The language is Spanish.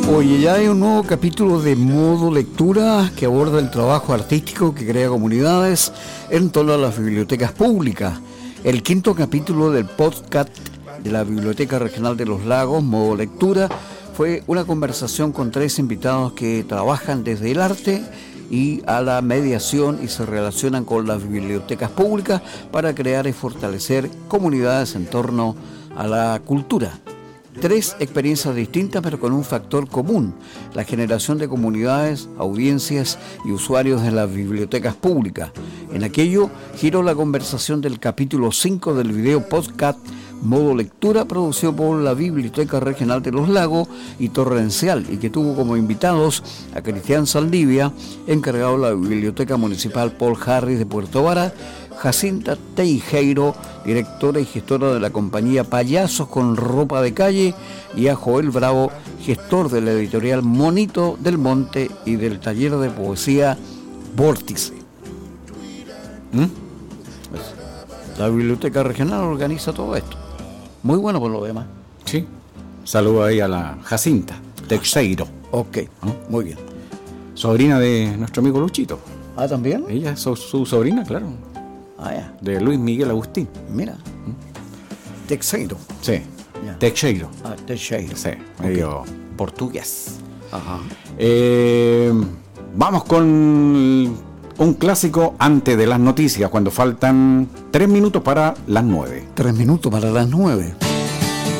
Oye, ya hay un nuevo capítulo de Modo Lectura que aborda el trabajo artístico que crea comunidades en todas las bibliotecas públicas. El quinto capítulo del podcast de la Biblioteca Regional de los Lagos, Modo Lectura, fue una conversación con 3 invitados que trabajan desde el arte y a la mediación y se relacionan con las bibliotecas públicas para crear y fortalecer comunidades en torno a la cultura. 3 experiencias distintas pero con un factor común: la generación de comunidades, audiencias y usuarios en las bibliotecas públicas. En aquello giró la conversación del capítulo 5 del video podcast Modo Lectura, producido por la Biblioteca Regional de los Lagos y Torrencial, y que tuvo como invitados a Cristian Saldivia, encargado de la Biblioteca Municipal Paul Harris de Puerto Vara, Jacinta Teijeiro, directora y gestora de la compañía Payasos con Ropa de Calle, y a Joel Bravo, gestor de la editorial Monito del Monte y del taller de poesía Vórtice. La Biblioteca Regional organiza todo esto. Muy bueno por lo demás. Sí. Saludo ahí a la Jacinta Teixeiro. Ok, muy bien. Sobrina de nuestro amigo Luchito. Ah, ¿también? Ella es su sobrina, claro. Ah, ya. De Luis Miguel Agustín. Mira. Teixeiro. Sí. Ya. Teixeiro. Ah, Teixeiro. Sí, medio portugués. Ajá. Vamos con un clásico antes de las noticias, cuando faltan 3 minutos para las 9. 3 minutos para las 9.